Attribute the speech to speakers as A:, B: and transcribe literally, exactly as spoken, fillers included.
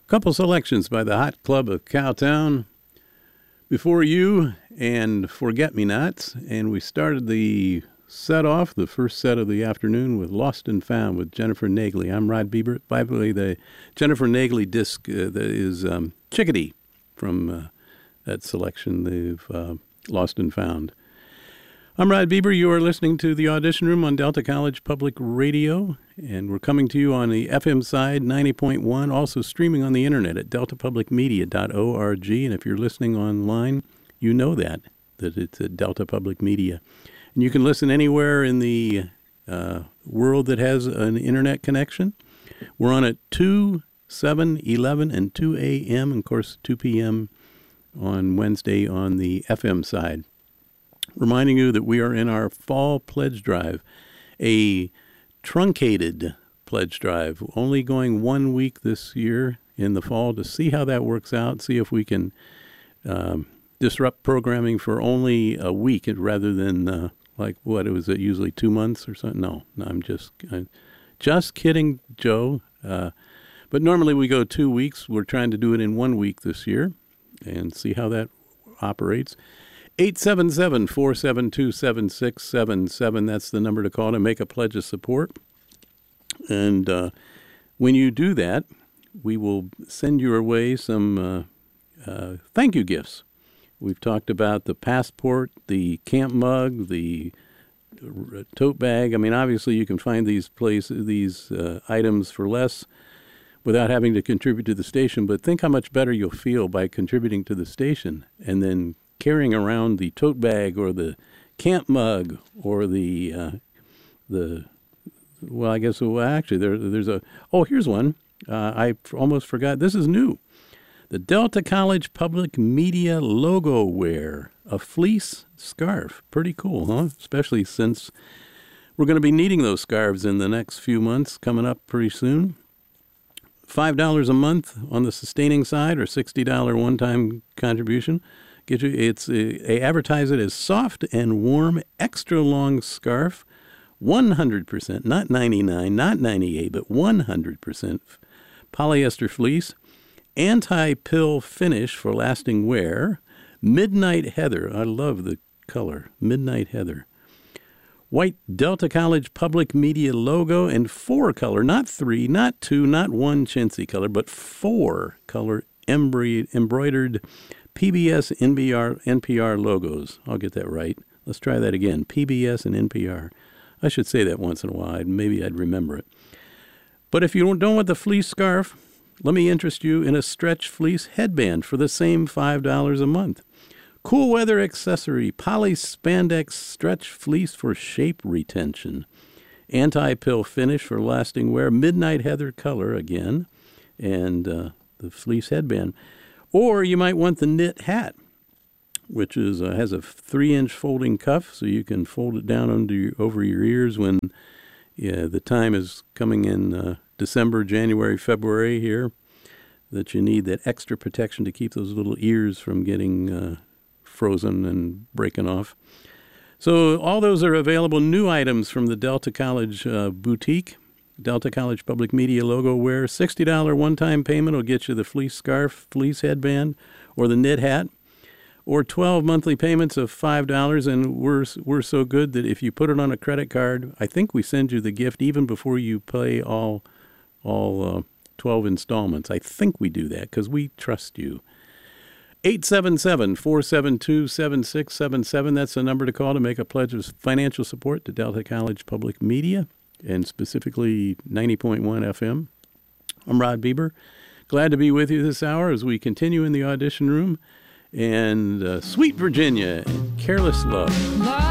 A: Couple selections by the Hot Club of Cowtown. Before You and Forget Me Nots. And we started the set off, the first set of the afternoon, with Lost and Found with Jennifer Nagley. I'm Rod Bieber. By the way, the Jennifer Nagley disc uh, that is um, Chickadee from uh, that selection, they've uh, Lost and Found. I'm Rod Bieber. You are listening to The Audition Room on Delta College Public Radio, and we're coming to you on the F M side, ninety point one, also streaming on the internet at delta public media dot org. And if you're listening online, you know that, that it's at Delta Public Media. And you can listen anywhere in the uh, world that has an internet connection. We're on at two, seven, eleven, and two a.m., and of course two p.m. on Wednesday on the F M side. Reminding you that we are in our fall pledge drive, a truncated pledge drive, only going one week this year in the fall to see how that works out, see if we can um, disrupt programming for only a week rather than uh, like what it was uh, usually two months or something. No, no I'm just I'm just kidding, Joe. Uh, but normally we go two weeks. We're trying to do it in one week this year and see how that operates. eight seven seven, four seven two, seven six seven seven. That's the number to call to make a pledge of support. And uh, when you do that, we will send your way some uh, uh, thank you gifts. We've talked about the passport, the camp mug, the tote bag. I mean, obviously you can find these places, these uh, items for less without having to contribute to the station. But think how much better you'll feel by contributing to the station and then carrying around the tote bag or the camp mug or the uh, the well, I guess well actually there there's a oh here's one uh, I almost forgot. This is new. The Delta College Public Media logo wear, a fleece scarf. Pretty cool, huh? Especially since we're going to be needing those scarves in the next few months, coming up pretty soon. Five dollars a month on the sustaining side, or sixty dollar one time contribution. Get you, it's a, a advertise it as soft and warm, extra long scarf, one hundred percent, not ninety-nine, not ninety-eight, but one hundred percent polyester fleece, anti-pill finish for lasting wear, Midnight Heather. I love the color, Midnight Heather. White Delta College Public Media logo and four color, not three, not two, not one chintzy color, but four color embroidered P B S, N P R, N P R logos. I'll get that right. Let's try that again. P B S and N P R. I should say that once in a while. Maybe I'd remember it. But if you don't want the fleece scarf, let me interest you in a stretch fleece headband for the same five dollars a month. Cool weather accessory, poly spandex stretch fleece for shape retention. Anti-pill finish for lasting wear. Midnight Heather color again. And uh, the fleece headband. Or you might want the knit hat, which is uh, has a three-inch folding cuff, so you can fold it down under your, over your ears when yeah, the time is coming in uh, December, January, February here, that you need that extra protection to keep those little ears from getting uh, frozen and breaking off. So all those are available, new items from the Delta College uh, boutique. Delta College Public Media logo wear. sixty dollar one-time payment will get you the fleece scarf, fleece headband, or the knit hat, or twelve monthly payments of five dollars. And we're, we're so good that if you put it on a credit card, I think we send you the gift even before you pay all, all uh, twelve installments. I think we do that because we trust you. eight seven seven, four seven two, seven six seven seven. That's the number to call to make a pledge of financial support to Delta College Public Media, and specifically ninety point one F M. I'm Rod Bieber. Glad to be with you this hour as we continue in the audition room. And uh, Sweet Virginia and Careless Love.